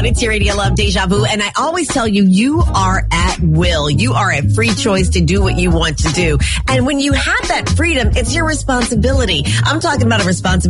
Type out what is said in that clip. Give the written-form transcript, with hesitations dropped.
on. It's your Radio Love Deja Vu. And I always tell you, you are at will. You are a free choice to do what you want to do. And when you have that freedom, it's your responsibility. I'm talking about a responsibility